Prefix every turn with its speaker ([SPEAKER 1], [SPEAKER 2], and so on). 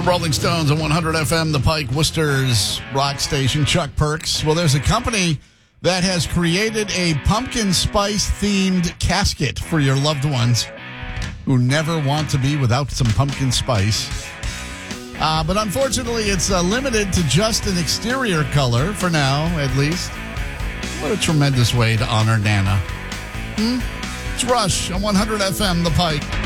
[SPEAKER 1] Rolling Stones on 100 FM, the Pike, Worcester's rock station. Chuck Perks. Well, there's a company that has created a pumpkin spice-themed casket for your loved ones who never want to be without some pumpkin spice. But unfortunately, it's limited to just an exterior color for now, at least. What a tremendous way to honor Nana. It's Rush on 100 FM, the Pike.